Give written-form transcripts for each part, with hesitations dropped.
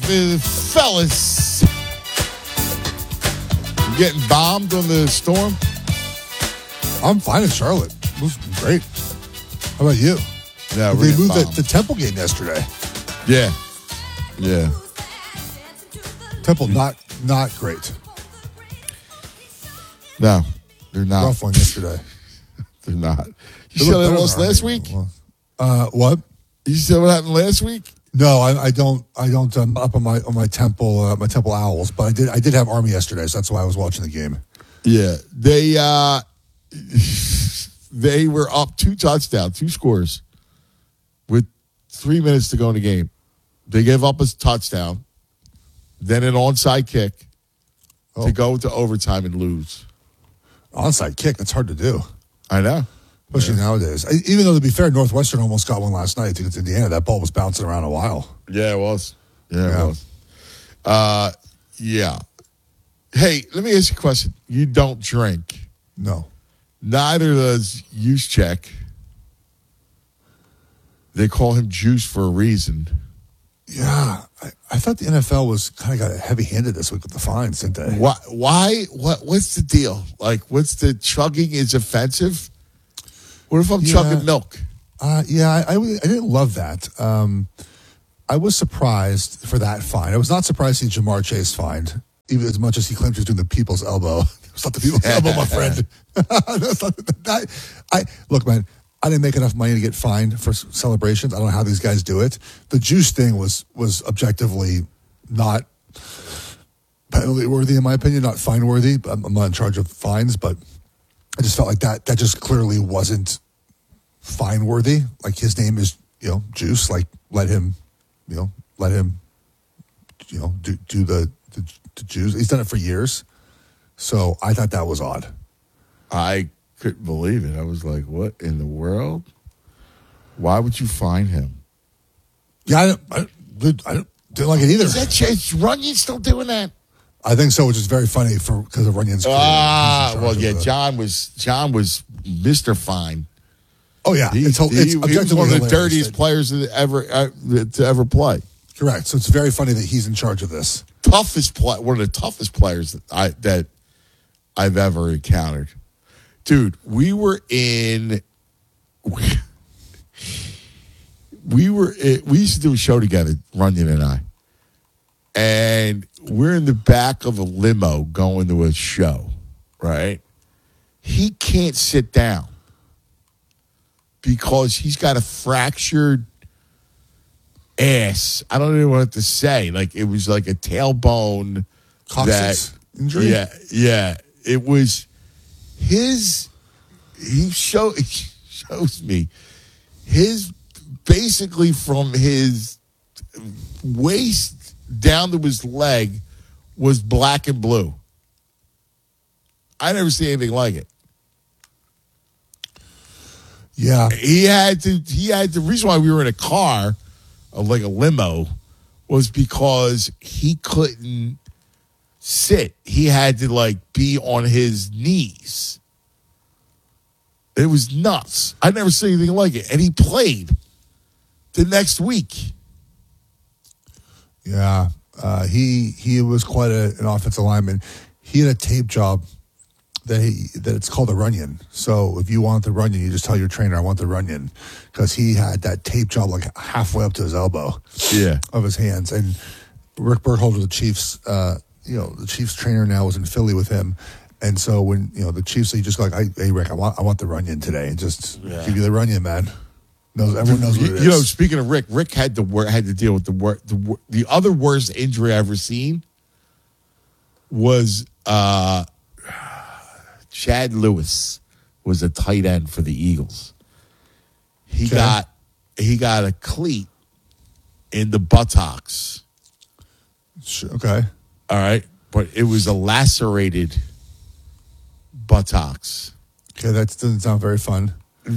happening, fellas? You getting bombed on the storm? I'm fine in Charlotte. It was great. How about you? Yeah, they moved the Temple game yesterday. Yeah. Yeah. Temple, not great. No, they're not. Rough one yesterday. They're not. You said they lost last week? What? You said what happened last week? No, I don't. Up on my Temple Owls, but I did have Army yesterday, so that's why I was watching the game. Yeah, they were up 2 touchdowns, 2 scores, with 3 minutes to go in the game. They gave up a touchdown, then an onside kick to go to overtime and lose. Onside kick, that's hard to do. I know. Especially nowadays. Even though, to be fair, Northwestern almost got one last night against Indiana. That ball was bouncing around a while. Yeah, it was. Yeah, it was. Yeah. Hey, let me ask you a question. You don't drink. No. Neither does Juszczyk. They call him Juice for a reason. Yeah. I thought the NFL was kind of got heavy-handed this week with the fines, didn't they? Why? What's the deal? Like, what's the chugging is offensive? What if I'm chugging milk? I didn't love that. I was surprised for that fine. I was not surprised to see Jamar Chase fined, even as much as he claims he was doing the people's elbow. It's not the people's elbow, my friend. Look, man, I didn't make enough money to get fined for celebrations. I don't know how these guys do it. The juice thing was objectively not penalty worthy, in my opinion, not fine worthy. I'm not in charge of fines, but I just felt like that just clearly wasn't fine worthy. Like, his name is, Juice. Like, let him do the juice. He's done it for years. So I thought that was odd. I couldn't believe it. I was like, what in the world? Why would you fine him? Yeah, I didn't like it either. Is that Chase Runyon still doing that? I think so, which is very funny because of Runyon's career. Well, yeah, John was Mr. Fine. Oh yeah, he was one of the dirtiest players to ever play. Correct. So it's very funny that he's in charge of this. One of the toughest players that I've ever encountered. Dude, we used to do a show together, Runyon and I. And we're in the back of a limo going to a show, right? He can't sit down because he's got a fractured ass. I don't even know what to say. Like, it was like a tailbone. Coccyx injury? Yeah. It was he shows me his, basically from his waist down to his leg was black and blue. I never seen anything like it. Yeah. The reason why we were in a car, like a limo, was because he couldn't sit. He had to be on his knees. It was nuts. I never seen anything like it. And he played the next week. Yeah. He was quite an offensive lineman. He had a tape job that it's called a Runyon. So if you want the Runyon, you just tell your trainer, I want the Runyon. Because he had that tape job halfway up to his elbow of his hands. And Rick Burkholder, the Chiefs, the Chiefs trainer now, was in Philly with him. And so when, the Chiefs, he just go hey, Rick, I want the Runyon today. And just give you the Runyon, man. Everyone knows what it is. Speaking of Rick had to deal with the other worst injury I ever seen was Chad Lewis was a tight end for the Eagles. He got a cleat in the buttocks. Okay. All right. But it was a lacerated buttocks. Okay, that doesn't sound very fun.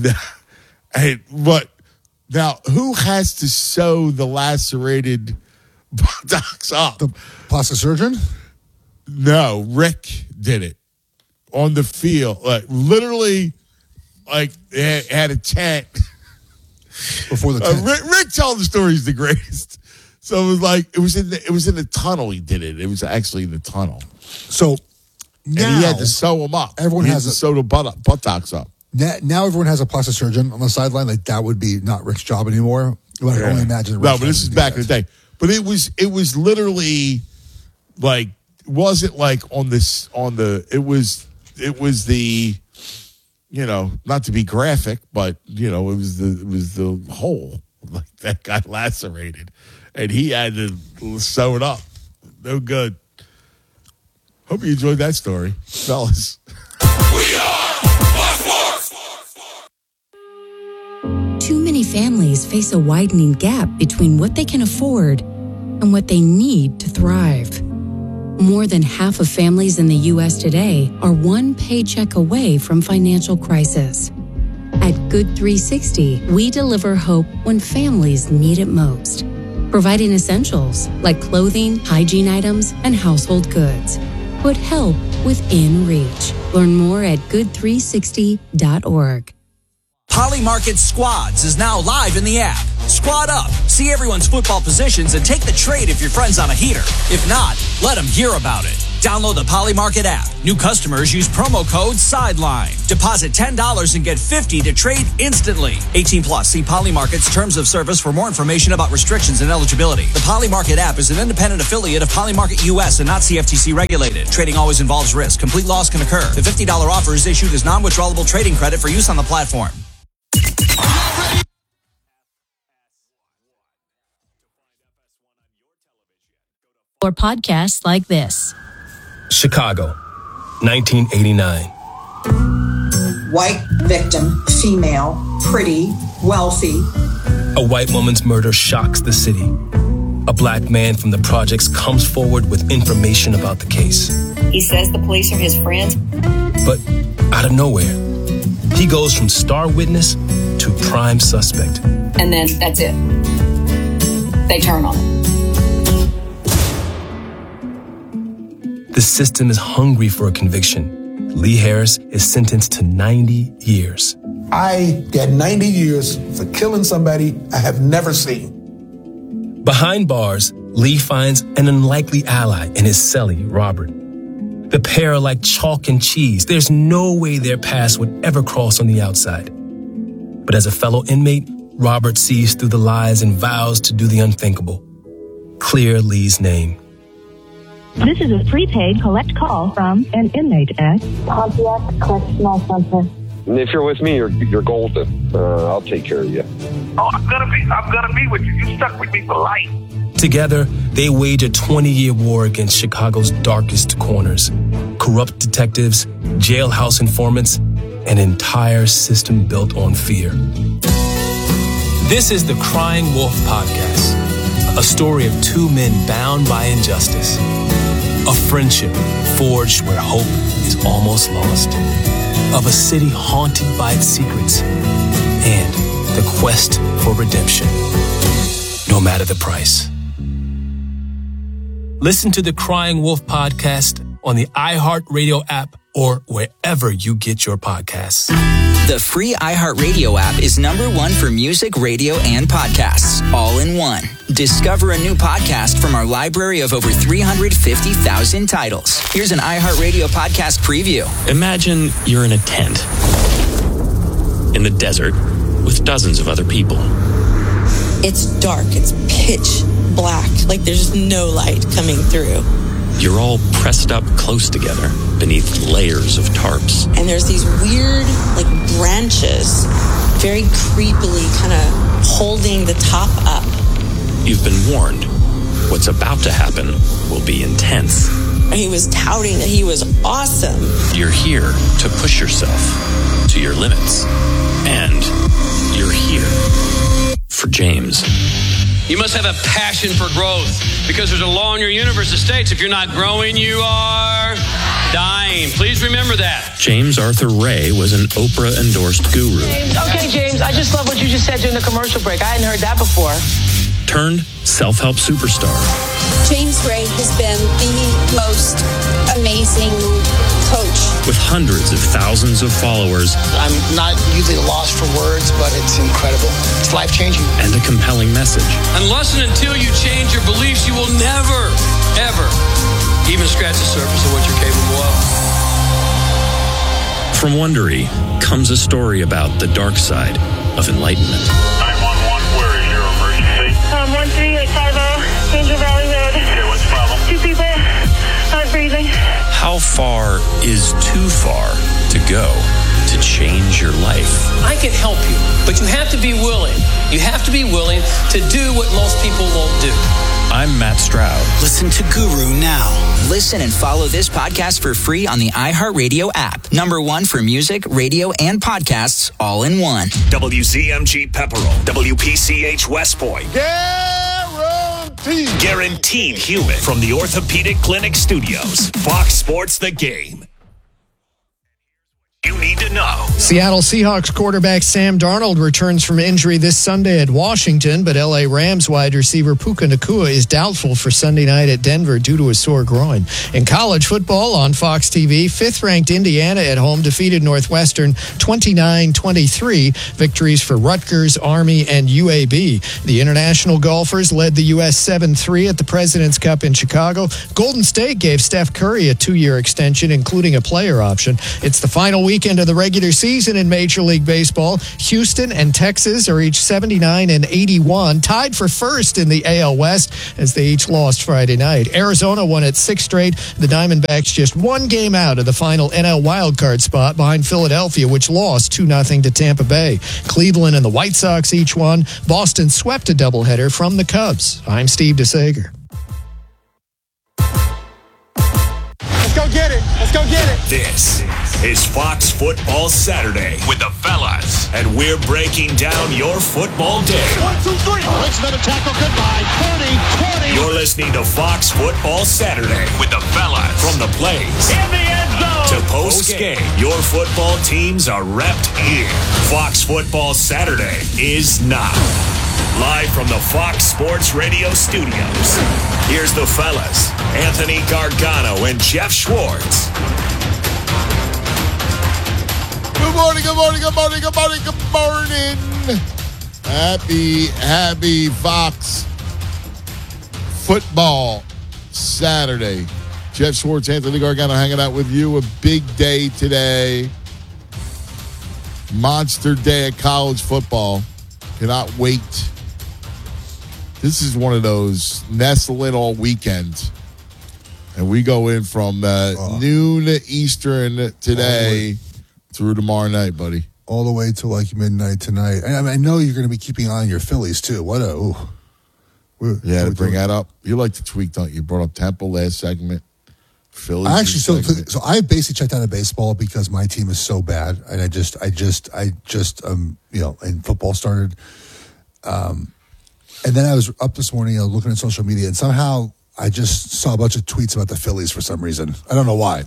But now, who has to sew the lacerated buttocks up? The plastic surgeon? No, Rick did it on the field. Literally, had a tent. Before the tent. Rick telling the story is the greatest. So it was like it was in the tunnel. He did it. It was actually in the tunnel. So now and he had to sew them up. Everyone has to sew the buttocks up. Now everyone has a plastic surgeon on the sideline. Like that would be not Rick's job anymore. I can only imagine. No, but this is back in the day. But it was literally like it wasn't like it was the not to be graphic, but it was the hole like that got lacerated, and he had to sew it up. No good. Hope you enjoyed that story, fellas. We are Blackboard. Too many families face a widening gap between what they can afford and what they need to thrive. More than half of families in the U.S. today are one paycheck away from financial crisis. At Good 360, we deliver hope when families need it most, providing essentials like clothing, hygiene items, and household goods. Put help within reach. Learn more at good360.org. Poly Market Squads is now live in the app. Squad up, see everyone's football positions, and take the trade if your friend's on a heater. If not, let them hear about it. Download the Poly Market app. New customers use promo code SIDELINE. Deposit $10 and get $50 to trade instantly. 18 plus. See Poly Market's terms of service for more information about restrictions and eligibility. The Poly Market app is an independent affiliate of Poly Market US and not CFTC regulated. Trading always involves risk. Complete loss can occur. The $50 offer is issued as non-withdrawable trading credit for use on the platform. Or podcasts like this. Chicago, 1989. White victim, female, pretty, wealthy. A white woman's murder shocks the city. A black man from the projects comes forward with information about the case. He says the police are his friends. But out of nowhere, he goes from star witness to prime suspect. And then that's it. They turn on him. The system is hungry for a conviction. Lee Harris is sentenced to 90 years. I got 90 years for killing somebody I have never seen. Behind bars, Lee finds an unlikely ally in his cellie, Robert. The pair are like chalk and cheese. There's no way their paths would ever cross on the outside. But as a fellow inmate, Robert sees through the lies and vows to do the unthinkable. Clear Lee's name. This is a prepaid collect call from an inmate at Pontiac Correctional Center. If you're with me, you're golden. I'll take care of you. Oh, I'm gonna be with you. You stuck with me for life. Together, they wage a 20-year war against Chicago's darkest corners. Corrupt detectives, jailhouse informants, an entire system built on fear. This is the Crying Wolf Podcast, a story of two men bound by injustice. A friendship forged where hope is almost lost. Of a city haunted by its secrets. And the quest for redemption, no matter the price. Listen to the Crying Wolf Podcast on the iHeartRadio app or wherever you get your podcasts. The free iHeartRadio app is #1 for music, radio, and podcasts, all in one. Discover a new podcast from our library of over 350,000 titles. Here's an iHeartRadio podcast preview. Imagine you're in a tent in the desert with dozens of other people. It's dark. It's pitch black. Like there's no light coming through. You're all pressed up close together beneath layers of tarps. And there's these weird, like, branches, very creepily kind of holding the top up. You've been warned. What's about to happen will be intense. He was touting that he was awesome. You're here to push yourself to your limits. And you're here for James. You must have a passion for growth because there's a law in your universe that states if you're not growing, you are dying. Please remember that. James Arthur Ray was an Oprah-endorsed guru. Okay, James, I just love what you just said during the commercial break. I hadn't heard that before. Turned self-help superstar. James Ray has been the most amazing coach. With hundreds of thousands of followers. I'm not usually lost for words, but it's incredible. It's life-changing. And a compelling message. Unless and until you change your beliefs, you will never, ever even scratch the surface of what you're capable of. From Wondery comes a story about the dark side of enlightenment. 911, where is your emergency? 13850, Angel Valley Road. Okay, what's the problem? 2 people not breathing. How far is too far to go to change your life? I can help you, but you have to be willing. You have to be willing to do what most people won't do. I'm Matt Stroud. Listen to Guru now. Listen and follow this podcast for free on the iHeartRadio app. #1 for music, radio, and podcasts all in one. WZMG Pepperell, WPCH West Point. Guaranteed human from the Orthopedic Clinic Studios. Fox Sports The Game. You need to know. Seattle Seahawks quarterback Sam Darnold returns from injury this Sunday at Washington, but LA Rams wide receiver Puka Nacua is doubtful for Sunday night at Denver due to a sore groin. In college football on Fox TV, 5th-ranked Indiana at home defeated Northwestern 29-23. Victories for Rutgers, Army, and UAB. The international golfers led the U.S. 7-3 at the President's Cup in Chicago. Golden State gave Steph Curry a 2-year extension, including a player option. It's the final weekend of the regular season in Major League Baseball. Houston and Texas are each 79 and 81, tied for first in the AL West as they each lost Friday night. Arizona won its 6th straight. The Diamondbacks just 1 game out of the final NL wildcard spot behind Philadelphia, which lost 2-0 to Tampa Bay. Cleveland and the White Sox each won. Boston swept a doubleheader from the Cubs. I'm Steve DeSager. Let's go get it. Let's go get it. This is Fox Football Saturday with the fellas, and we're breaking down your football day. 1, 2, 3. Makes another tackle. Goodbye. 30, 20. You're listening to Fox Football Saturday with the fellas. From the plays In the end zone. to post-game, your football teams are repped here. Fox Football Saturday is now. Live from the Fox Sports Radio studios, here's the fellas, Anthony Gargano and Jeff Schwartz. Good morning, good morning, good morning, good morning, good morning. Happy Fox Football Saturday. Jeff Schwartz, Anthony Gargano hanging out with you. A big day today. Monster day of college football. Cannot wait. This is one of those nestle in all weekend. And we go in from noon Eastern today through tomorrow night, buddy. All the way to like midnight tonight. And I know you're going to be keeping an eye on your Phillies, too. To bring that up. You like to tweak, don't you? You brought up Temple last segment. Phillies. I actually so I basically checked out of baseball because my team is so bad, and I just and football started. And then I was up this morning, looking at social media, and somehow I just saw a bunch of tweets about the Phillies for some reason. I don't know why.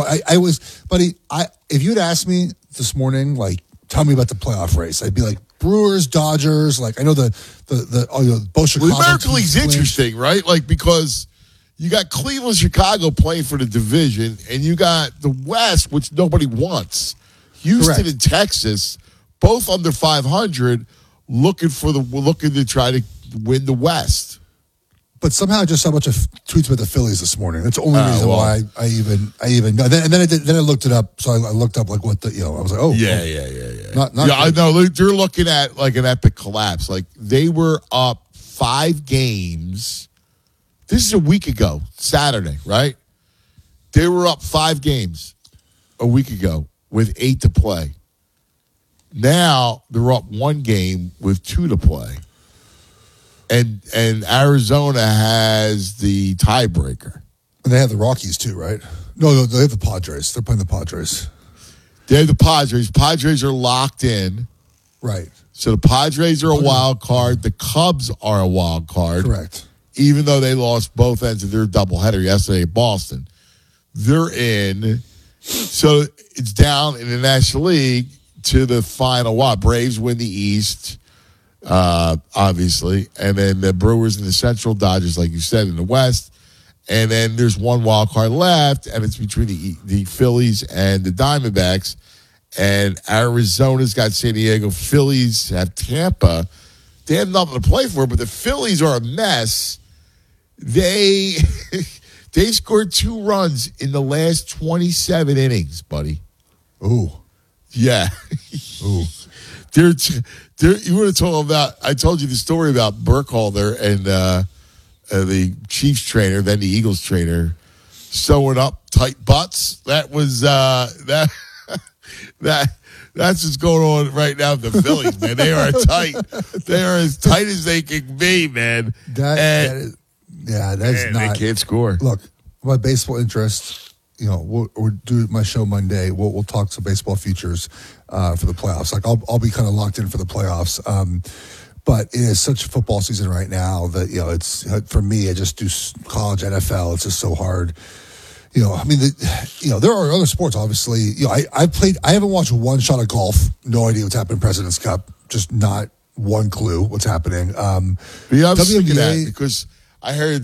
If you'd asked me this morning, tell me about the playoff race, I'd be like, Brewers, Dodgers. I know both Chicago. Well, the American League's interesting, right? Because you got Cleveland, Chicago playing for the division, and you got the West, which nobody wants. Houston and Texas, both under 500, looking to try to win the West. But somehow I just saw a bunch of tweets about the Phillies this morning. That's the only reason why I even know. Then I looked it up. So I looked up what I was like, I know. You're looking at an epic collapse. They were up 5 games. This is a week ago, Saturday, right? They were up 5 games a week ago with 8 to play. Now they're up 1 game with 2 to play. And Arizona has the tiebreaker. And they have the Rockies too, right? No, they have the Padres. They're playing the Padres. They have the Padres. Padres are locked in. Right. So the Padres are a wild card. The Cubs are a wild card. Correct. Even though they lost both ends of their doubleheader yesterday at Boston. They're in. So it's down in the National League to the final Braves win the East. Obviously, and then the Brewers in the Central, Dodgers, like you said, in the West, And then there's one wild card left, and it's between the Phillies and the Diamondbacks. And Arizona's got San Diego. Phillies have Tampa. They have nothing to play for, but the Phillies are a mess. They scored 2 runs in the last 27 innings, buddy. Ooh. Yeah. Ooh. You want to talk about, I told you the story about Burkhalter and the Chiefs trainer, then the Eagles trainer, sewing up tight butts. That was that's what's going on right now with the Phillies, man. They are tight. They are as tight as they can be, man. That's not. They can't score. Look, my baseball interest. We'll do my show Monday. We'll talk some baseball futures for the playoffs. Like I'll be kind of locked in for the playoffs. But it is such a football season right now that it's for me. I just do college, NFL. It's just so hard. There are other sports. Obviously, I haven't watched one shot of golf. No idea what's happening in President's Cup. Just not one clue what's happening. I'm thinking that because I heard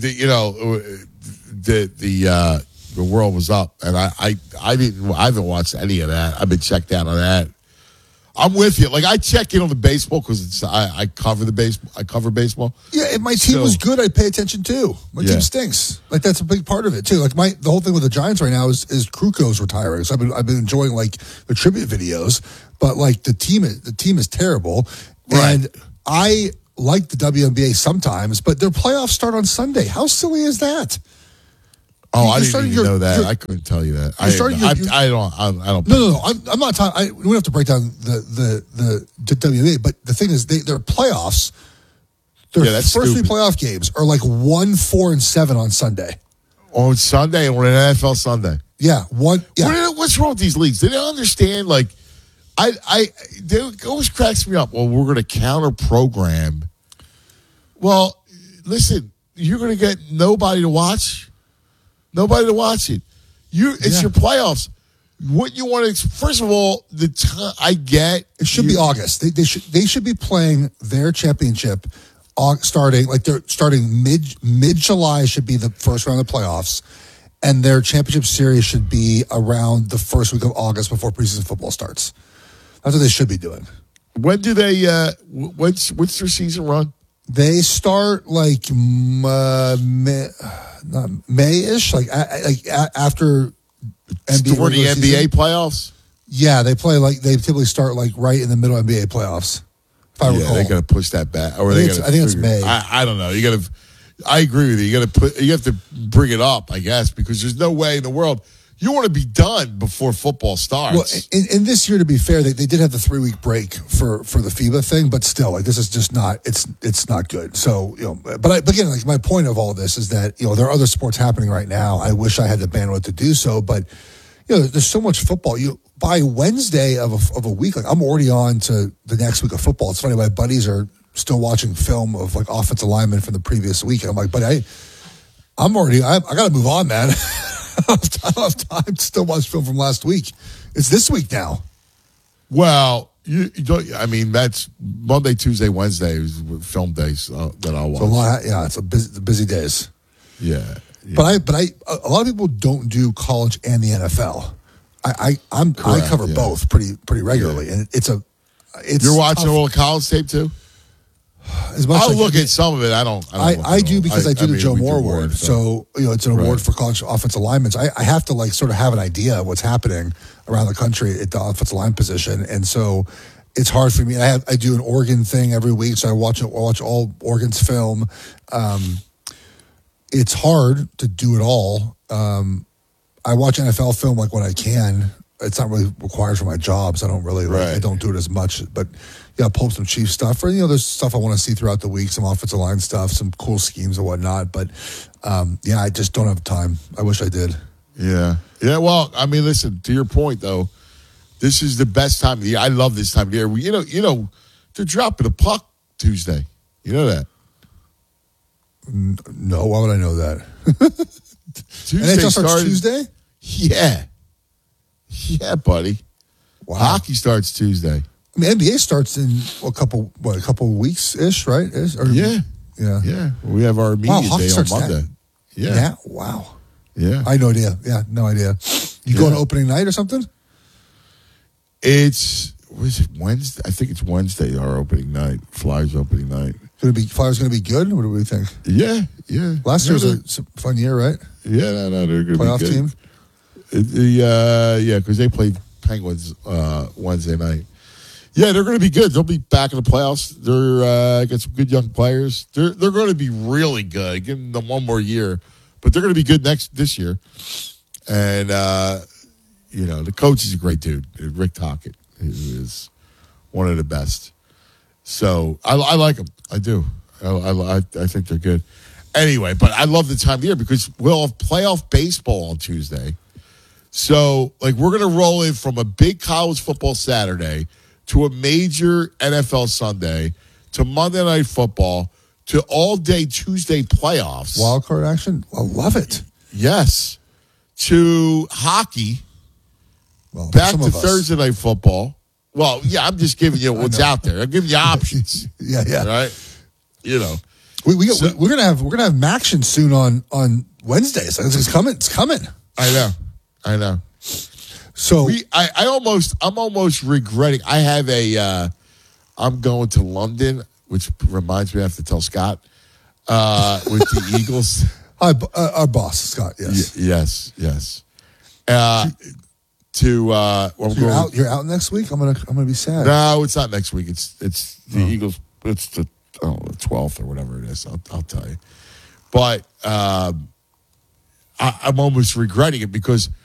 that the world was up, and I haven't watched any of that. I've been checked out on that. I'm with you. Like I check in on the baseball because I cover the baseball. I cover baseball. Yeah, if my team was good, I'd pay attention too. My team stinks. Like that's a big part of it too. Like the whole thing with the Giants right now is Kruko's retiring. So I've been enjoying like the tribute videos, but like the team is terrible. Right. And I like the WNBA sometimes, but their playoffs start on Sunday. How silly is that? Oh, I didn't even know that. I couldn't tell you that. I don't. No. I'm not talking. We don't have to break down the WNBA, but the thing is, their playoffs. Their first 3 playoff games are like 1, 4, and 7 on Sunday. On Sunday, on an NFL Sunday. Yeah, one. Yeah. What's wrong with these leagues? They don't understand. Like, it always cracks me up. Well, we're going to counter program. Well, listen, you're going to get nobody to watch. Nobody to watch it. It's your playoffs. What you want to? First of all, the time I get it should be August. They should be playing their championship starting mid July should be the first round of the playoffs, and their championship series should be around the first week of August before preseason football starts. That's what they should be doing. When do they? What's their season run? They start like May-ish, like after NBA for the NBA season. Playoffs. Yeah, they typically start like right in the middle of NBA playoffs. If I recall, they got to push that back, or I think it's May. I don't know. You got to. I agree with you. You have to bring it up, I guess, because there's no way in the world. You want to be done before football starts. Well, in this year, to be fair, they did have the 3-week break for the FIBA thing, but still, like this is just not it's not good. So but again, like my point of all this is that there are other sports happening right now. I wish I had the bandwidth to do so, but there's so much football. By Wednesday of a week, like I'm already on to the next week of football. It's funny, my buddies are still watching film of like offensive linemen from the previous week, and I'm like, but I got to move on, man. I don't have time to still watch film from last week. It's this week now. Well, you don't. I mean, that's Monday, Tuesday, Wednesday is film days that I'll watch. It's busy days. Yeah. But a lot of people don't do college and the NFL. I cover both pretty regularly, and it's you're watching all the college tape too. As much I'll look at some of it. I do because I do the Joe Moore Award. So it's an award for college offensive linemen. I have to like sort of have an idea of what's happening around the country at the offensive line position, and so it's hard for me. I do an Oregon thing every week, so I watch all Oregon's film. It's hard to do it all. I watch NFL film like when I can. It's not really required for my job, so I don't really I don't do it as much, but. Yeah, pull up some Chiefs stuff, or there's stuff I want to see throughout the week, some offensive line stuff, some cool schemes and whatnot. But I just don't have time. I wish I did. Yeah. Well, I mean, listen. To your point, though, this is the best time of the year. I love this time of the year. They're dropping the puck Tuesday. You know that? No. Why would I know that? Tuesday starts Tuesday. Yeah, buddy. Wow. Hockey starts Tuesday. I mean, NBA starts in a couple weeks ish, right? Yeah. We have our media day on Monday. Yeah. Wow. Yeah. I had no idea. Yeah, no idea. You going to opening night or something? Was it Wednesday? I think it's Wednesday, our opening night. Flyers opening night. Flyers going to be good? What do we think? Yeah. Last year was a fun year, right? Yeah, no, they're going to be playoff good. Team? Yeah, because they played Penguins Wednesday night. Yeah, they're going to be good. They'll be back in the playoffs. They're got some good young players. They're going to be really good. Give them one more year, but they're going to be good this year. And the coach is a great dude, Rick Tocchet, who is one of the best. So I like them. I do. I think they're good. Anyway, but I love the time of year because we'll have playoff baseball on Tuesday. So, we're going to roll in from a big college football Saturday to a major NFL Sunday to Monday Night Football to all-day Tuesday playoffs. Wild card action? I love it. Yes. To hockey. Well, back to Thursday Night Football. Well, yeah, I'm just giving you what's out there. I'm giving you options. Yeah. Right? We're gonna have Maction soon on Wednesday. So it's coming. It's coming. I know. So I'm almost regretting. I have I'm going to London, which reminds me I have to tell Scott with the Eagles. Our boss, Scott. Yes. Yes. You're out next week. I'm gonna be sad. No, it's not next week. It's the Eagles. It's the 12th or whatever it is. I'll tell you. But I'm almost regretting it because